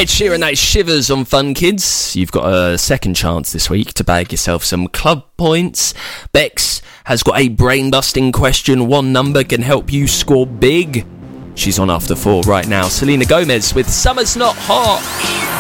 Ed Sheeran, that is Shivers on Fun Kids. You've got a second chance this week to bag yourself some club points. Bex has got a brain-busting question. One number can help you score big. She's on after 4 right now. Selena Gomez with Summer's Not Hot.